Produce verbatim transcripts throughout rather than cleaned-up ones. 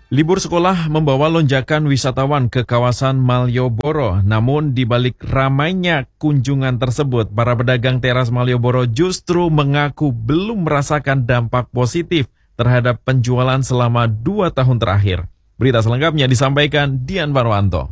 Libur sekolah membawa lonjakan wisatawan ke kawasan Malioboro. Namun di balik ramainya kunjungan tersebut, para pedagang teras Malioboro justru mengaku belum merasakan dampak positif terhadap penjualan selama dua tahun terakhir. Berita selengkapnya disampaikan Dian Barwanto.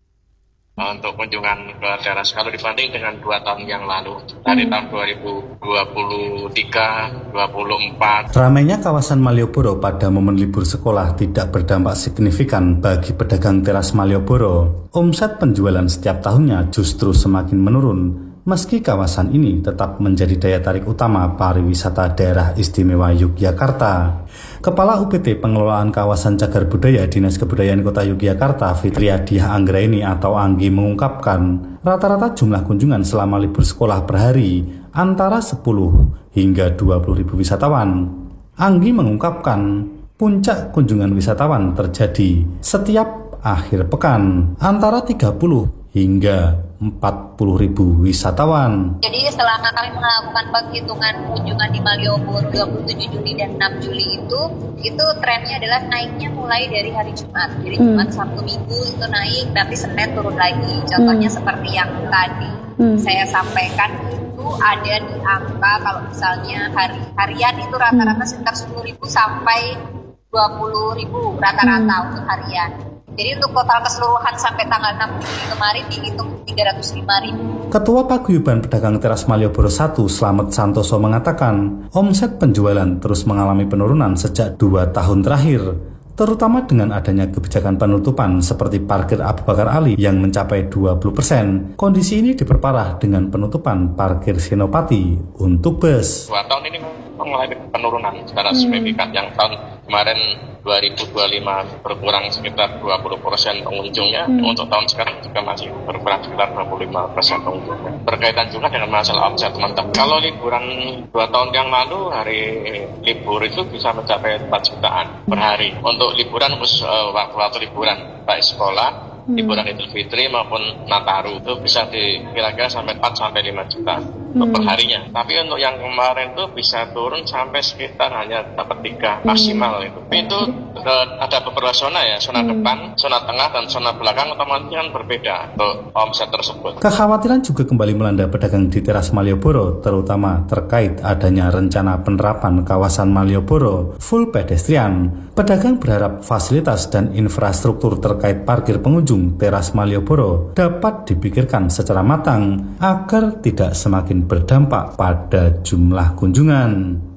Untuk kunjungan ke teras kalau dibanding dengan dua tahun yang lalu, dari hmm. tahun dua ribu dua puluh tiga, dua puluh empat. Ramainya kawasan Malioboro pada momen libur sekolah tidak berdampak signifikan bagi pedagang teras Malioboro. Omset penjualan setiap tahunnya justru semakin menurun, meski kawasan ini tetap menjadi daya tarik utama pariwisata daerah istimewa Yogyakarta. Kepala U P T Pengelolaan Kawasan Cagar Budaya Dinas Kebudayaan Kota Yogyakarta, Fitriadiah Anggraini atau Anggi mengungkapkan, rata-rata jumlah kunjungan selama libur sekolah per hari antara sepuluh hingga dua puluh ribu wisatawan. Anggi mengungkapkan, puncak kunjungan wisatawan terjadi setiap akhir pekan antara tiga puluh hingga empat puluh ribu wisatawan. Jadi setelah kami melakukan penghitungan kunjungan di Malioboro dua puluh tujuh Juli dan enam Juli itu, itu trennya adalah naiknya mulai dari hari Jumat. Jadi hmm. Jumat, Sabtu, Minggu itu naik, tapi Senin turun lagi. Contohnya hmm. seperti yang tadi hmm. saya sampaikan itu ada di angka kalau misalnya hari harian itu rata-rata hmm. sekitar sepuluh ribu sampai dua puluh ribu rata-rata hmm. untuk harian. Jadi untuk total keseluruhan sampai tanggal enam Juli kemarin dihitung tiga ratus lima ribu. Ketua Paguyuban Pedagang Teras Malioboro satu, Slamet Santoso mengatakan, omset penjualan terus mengalami penurunan sejak dua tahun terakhir, terutama dengan adanya kebijakan penutupan seperti parkir Abu Bakar Ali yang mencapai dua puluh persen. Kondisi ini diperparah dengan penutupan parkir Senopati untuk bus. Dua tahun ini mengalami penurunan secara hmm. signifikan. Yang tahun kemarin dua ribu dua puluh lima berkurang sekitar dua puluh persen pengunjungnya, hmm. untuk tahun sekarang juga masih berkurang sekitar dua puluh lima persen pengunjungnya. Berkaitan juga dengan masalah omset teman-teman. Kalau liburan dua tahun yang lalu, hari libur itu bisa mencapai empat jutaan per hari. Untuk liburan khusus uh, waktu-waktu liburan, baik sekolah, hmm. liburan Idul Fitri maupun Nataru, itu bisa dikira-kira sampai empat sampai lima juta hmm. per harinya. Tapi untuk yang kemarin itu bisa turun sampai sekitar hanya dapat tiga hmm. maksimal itu. Itu uh, ada beberapa zona ya, zona hmm. depan, zona tengah dan zona belakang otomatis kan berbeda untuk omset tersebut. Kekhawatiran juga kembali melanda pedagang di teras Malioboro, terutama terkait adanya rencana penerapan kawasan Malioboro full pedestrian. Pedagang berharap fasilitas dan infrastruktur terkait parkir pengunjung teras Malioboro dapat dipikirkan secara matang agar tidak semakin berdampak pada jumlah kunjungan.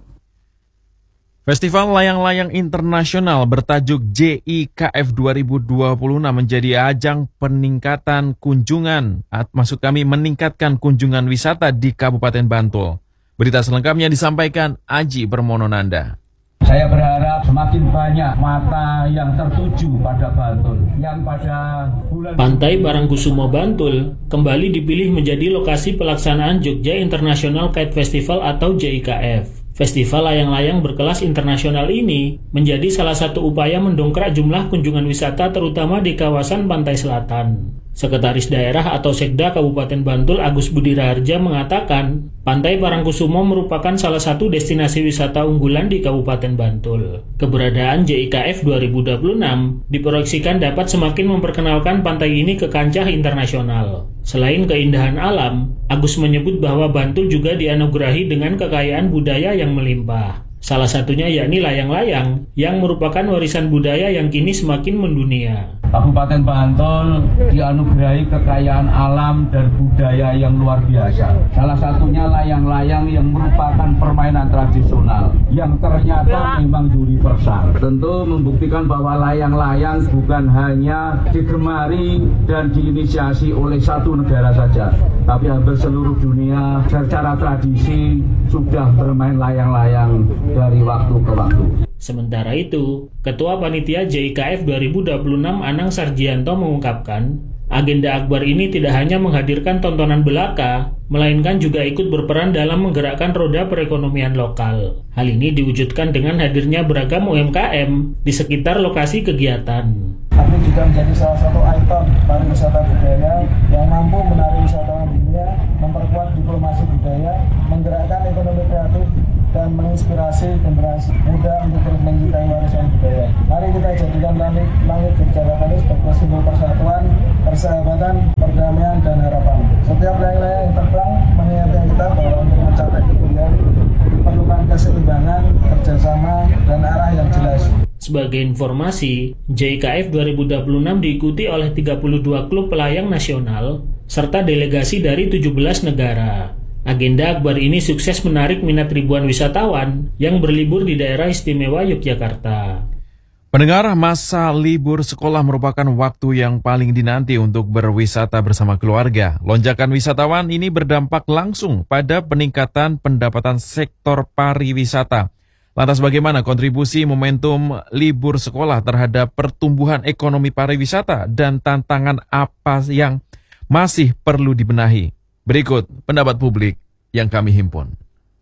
Festival Layang-Layang Internasional bertajuk J I K F dua ribu dua puluh enam menjadi ajang peningkatan kunjungan, maksud kami meningkatkan kunjungan wisata di Kabupaten Bantul. Berita selengkapnya disampaikan Aji Permononanda. Saya berharap semakin banyak mata yang tertuju pada Bantul. Yang pada bulan Pantai Barangkusumo Bantul kembali dipilih menjadi lokasi pelaksanaan Jogja International Kite Festival atau J I K F. Festival layang-layang berkelas internasional ini menjadi salah satu upaya mendongkrak jumlah kunjungan wisata terutama di kawasan pantai selatan. Sekretaris Daerah atau Sekda Kabupaten Bantul Agus Budi Raharja mengatakan, Pantai Barangkusumo merupakan salah satu destinasi wisata unggulan di Kabupaten Bantul. Keberadaan J I K F dua ribu dua puluh enam diproyeksikan dapat semakin memperkenalkan pantai ini ke kancah internasional. Selain keindahan alam, Agus menyebut bahwa Bantul juga dianugerahi dengan kekayaan budaya yang melimpah. Salah satunya yakni layang-layang yang merupakan warisan budaya yang kini semakin mendunia. Kabupaten Bantul dianugerahi kekayaan alam dan budaya yang luar biasa. Salah satunya layang-layang yang merupakan permainan tradisional yang ternyata memang universal. Tentu membuktikan bahwa layang-layang bukan hanya digemari dan diinisiasi oleh satu negara saja, tapi hampir seluruh dunia secara tradisi sudah bermain layang-layang dari waktu ke waktu. Sementara itu, Ketua Panitia J I K F dua ribu dua puluh enam Anang Sarjianto mengungkapkan, agenda akbar ini tidak hanya menghadirkan tontonan belaka, melainkan juga ikut berperan dalam menggerakkan roda perekonomian lokal. Hal ini diwujudkan dengan hadirnya beragam U M K M di sekitar lokasi kegiatan. Tapi juga menjadi salah satu ikon pariwisata budaya yang mampu menarik wisatawan dunia, memperkuat diplomasi budaya, menggerakkan ekonomi kreatif, dan menginspirasi generasi muda untuk terus mencintai warisan budaya. Mari kita kita jadikan langit, langit Yogyakarta ini sebagai simbol persatuan, persahabatan, perdamaian, dan harapan. Setiap layang-layang yang terbang mengingatkan kita bahwa untuk mencapai tujuan diperlukan keseimbangan, kerjasama, dan arah yang jelas. Sebagai informasi, J I K F dua ribu dua puluh enam diikuti oleh tiga puluh dua klub pelayang nasional serta delegasi dari tujuh belas negara. Agenda Akbar ini sukses menarik minat ribuan wisatawan yang berlibur di daerah istimewa Yogyakarta. Pendengar, masa libur sekolah merupakan waktu yang paling dinanti untuk berwisata bersama keluarga. Lonjakan wisatawan ini berdampak langsung pada peningkatan pendapatan sektor pariwisata. Lantas bagaimana kontribusi momentum libur sekolah terhadap pertumbuhan ekonomi pariwisata dan tantangan apa yang masih perlu dibenahi? Berikut pendapat publik yang kami himpun.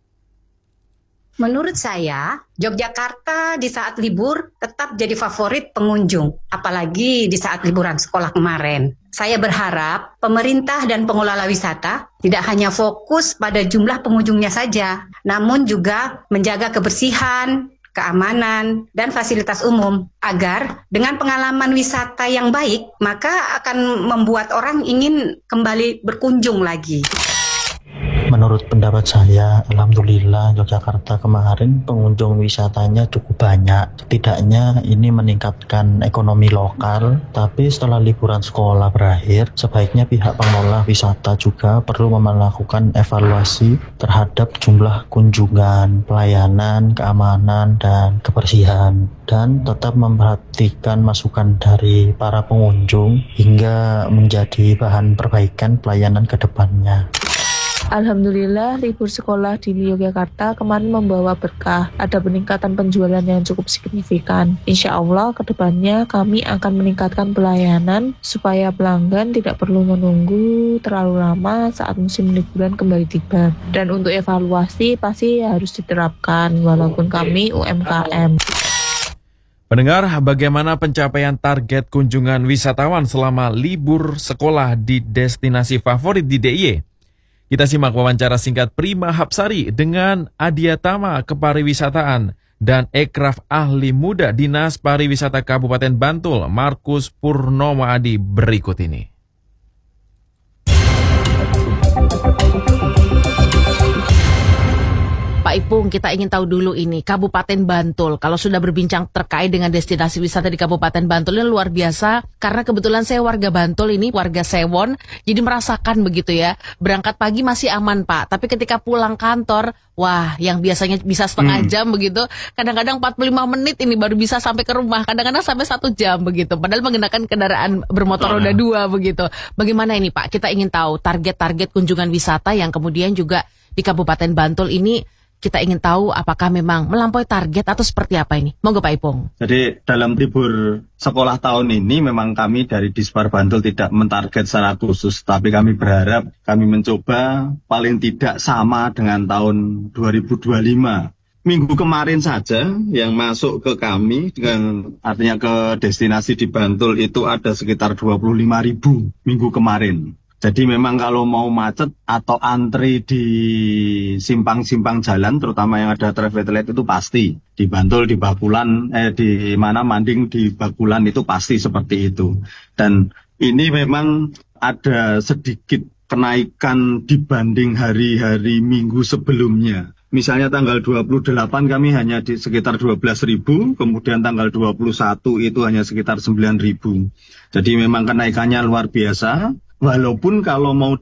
Menurut saya, Yogyakarta di saat libur tetap jadi favorit pengunjung, apalagi di saat liburan sekolah kemarin. Saya berharap pemerintah dan pengelola wisata tidak hanya fokus pada jumlah pengunjungnya saja, namun juga menjaga kebersihan, keamanan, dan fasilitas umum, agar dengan pengalaman wisata yang baik, maka akan membuat orang ingin kembali berkunjung lagi. Menurut pendapat saya, alhamdulillah Yogyakarta kemarin pengunjung wisatanya cukup banyak. Setidaknya ini meningkatkan ekonomi lokal, tapi setelah liburan sekolah berakhir, sebaiknya pihak pengelola wisata juga perlu melakukan evaluasi terhadap jumlah kunjungan, pelayanan, keamanan, dan kebersihan. Dan tetap memperhatikan masukan dari para pengunjung hingga menjadi bahan perbaikan pelayanan ke depannya. Alhamdulillah libur sekolah di Yogyakarta kemarin membawa berkah. Ada peningkatan penjualan yang cukup signifikan. Insya Allah kedepannya kami akan meningkatkan pelayanan supaya pelanggan tidak perlu menunggu terlalu lama saat musim liburan kembali tiba. Dan untuk evaluasi pasti harus diterapkan walaupun kami U M K M. Pendengar, bagaimana pencapaian target kunjungan wisatawan selama libur sekolah di destinasi favorit di D I Y? Kita simak wawancara singkat Prima Hapsari dengan Adiatama Kepariwisataan dan Ekraf Ahli Muda Dinas Pariwisata Kabupaten Bantul, Markus Purnomo Adi berikut ini. Pak Ipung, kita ingin tahu dulu ini, Kabupaten Bantul, kalau sudah berbincang terkait dengan destinasi wisata di Kabupaten Bantul ini luar biasa, karena kebetulan saya warga Bantul ini, warga Sewon, jadi merasakan begitu ya, berangkat pagi masih aman Pak, tapi ketika pulang kantor, wah yang biasanya bisa setengah hmm. jam begitu, kadang-kadang empat puluh lima menit ini baru bisa sampai ke rumah, kadang-kadang sampai satu jam begitu, padahal menggunakan kendaraan bermotor roda dua begitu. Bagaimana ini Pak, kita ingin tahu target-target kunjungan wisata yang kemudian juga di Kabupaten Bantul ini, kita ingin tahu apakah memang melampaui target atau seperti apa ini? Monggo Pak Ipung. Jadi dalam libur sekolah tahun ini memang kami dari Dispar Bantul tidak mentarget secara khusus, tapi kami berharap kami mencoba paling tidak sama dengan tahun dua ribu dua puluh lima. Minggu kemarin saja yang masuk ke kami, dengan artinya ke destinasi di Bantul itu ada sekitar dua puluh lima ribu minggu kemarin. Jadi memang kalau mau macet atau antri di simpang-simpang jalan, terutama yang ada traffic light itu pasti. Di Bantul, di Bakulan, eh di mana Manding, di Bakulan itu pasti seperti itu. Dan ini memang ada sedikit kenaikan dibanding hari-hari minggu sebelumnya. Misalnya tanggal dua puluh delapan kami hanya di sekitar dua belas ribu, kemudian tanggal dua puluh satu itu hanya sekitar sembilan ribu. Jadi memang kenaikannya luar biasa. Walaupun kalau mau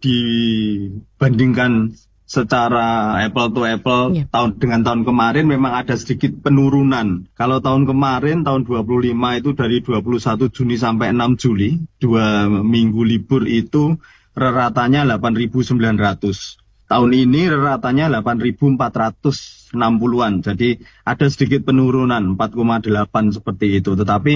dibandingkan secara apple to apple yeah. tahun dengan tahun kemarin memang ada sedikit penurunan. Kalau tahun kemarin tahun dua puluh lima itu dari dua puluh satu Juni sampai enam Juli, dua minggu libur itu reratannya delapan ribu sembilan ratus. Tahun ini reratannya delapan ribu empat ratus enam puluhan. Jadi ada sedikit penurunan empat koma delapan seperti itu. Tetapi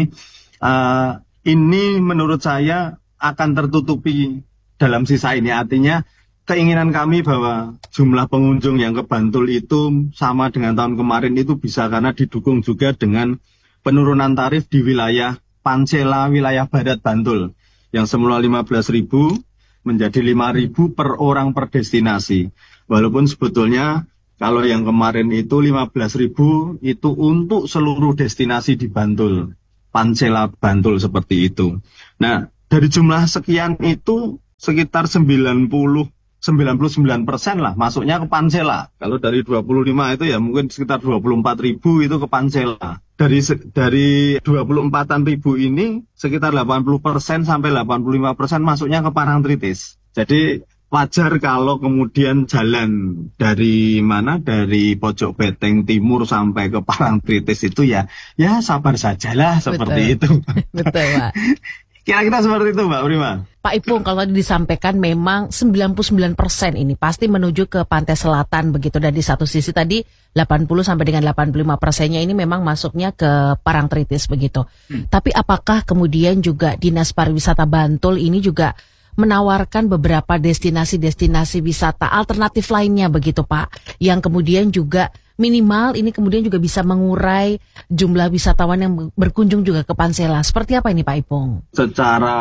uh, ini menurut saya akan tertutupi dalam sisa ini. Artinya keinginan kami bahwa jumlah pengunjung yang ke Bantul itu sama dengan tahun kemarin itu bisa karena didukung juga dengan penurunan tarif di wilayah Pansela, wilayah Barat Bantul. Yang semula lima belas ribu menjadi lima ribu per orang per destinasi. Walaupun sebetulnya kalau yang kemarin itu lima belas ribu itu untuk seluruh destinasi di Bantul. Pancela Bantul seperti itu. Nah, dari jumlah sekian itu sekitar sembilan puluh sembilan puluh sembilan persen lah masuknya ke Pancela. Kalau dari dua puluh lima itu ya mungkin sekitar dua puluh empat ribu itu ke Pancela. Dari dari dua puluh empatan ribu ini sekitar delapan puluh persen sampai delapan puluh lima persen masuknya ke Parangtritis. Jadi wajar kalau kemudian jalan dari mana, dari Pojok Beteng Timur sampai ke Parangtritis itu ya, ya sabar sajalah seperti Betul. itu. Betul, Pak. Kira-kira seperti itu, Mbak Prima. Pak Ipung, kalau tadi disampaikan memang sembilan puluh sembilan persen ini pasti menuju ke pantai selatan begitu. Dan di satu sisi tadi delapan puluh sampai dengan delapan puluh lima persennya ini memang masuknya ke Parangtritis begitu. Hmm. Tapi apakah kemudian juga Dinas Pariwisata Bantul ini juga menawarkan beberapa destinasi-destinasi wisata alternatif lainnya begitu Pak, yang kemudian juga minimal ini kemudian juga bisa mengurai jumlah wisatawan yang berkunjung juga ke Pancela. Seperti apa ini Pak Ipung? Secara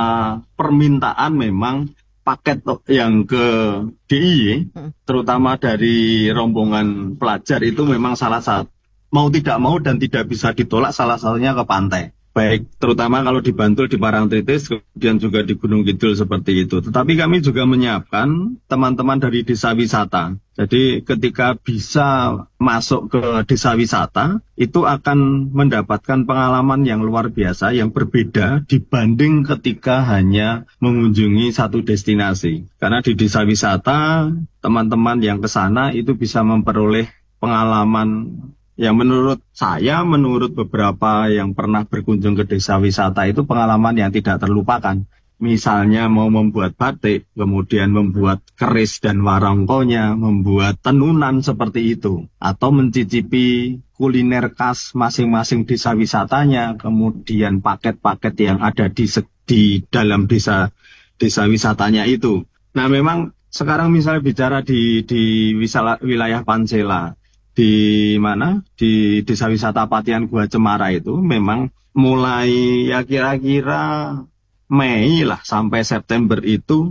permintaan memang paket yang ke D I Y, hmm. terutama dari rombongan pelajar itu memang salah satu, mau tidak mau dan tidak bisa ditolak salah satunya ke pantai. Baik, terutama kalau di Bantul, di Parangtritis, kemudian juga di Gunung Kidul seperti itu. Tetapi kami juga menyiapkan teman-teman dari desa wisata. Jadi ketika bisa masuk ke desa wisata, itu akan mendapatkan pengalaman yang luar biasa, yang berbeda dibanding ketika hanya mengunjungi satu destinasi. Karena di desa wisata, teman-teman yang ke sana itu bisa memperoleh pengalaman yang menurut saya, menurut beberapa yang pernah berkunjung ke desa wisata itu pengalaman yang tidak terlupakan. Misalnya mau membuat batik, kemudian membuat keris dan warongkonya, membuat tenunan seperti itu. Atau mencicipi kuliner khas masing-masing desa wisatanya, kemudian paket-paket yang ada di, di dalam desa desa wisatanya itu. Nah memang sekarang misalnya bicara di, di wisala, wilayah Pancela, di mana di desa wisata Patian Gua Cemara itu memang mulai ya kira-kira Mei lah sampai September itu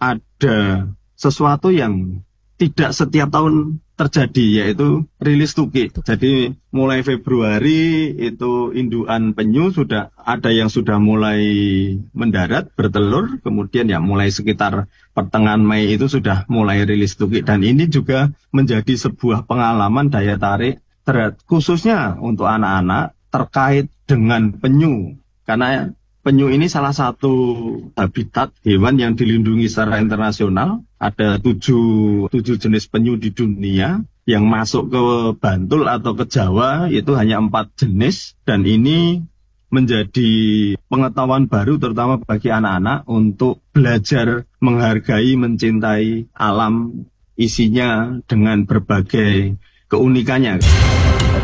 ada sesuatu yang tidak setiap tahun terjadi, yaitu rilis tukik. Jadi mulai Februari itu indukan penyu sudah ada yang sudah mulai mendarat bertelur, kemudian ya mulai sekitar pertengahan Mei itu sudah mulai rilis tukik, dan ini juga menjadi sebuah pengalaman daya tarik terhadap khususnya untuk anak-anak terkait dengan penyu, karena penyu ini salah satu habitat hewan yang dilindungi secara internasional. Ada tujuh, tujuh jenis penyu di dunia. Yang masuk ke Bantul atau ke Jawa itu hanya empat jenis. Dan ini menjadi pengetahuan baru terutama bagi anak-anak untuk belajar menghargai, mencintai alam isinya dengan berbagai keunikannya.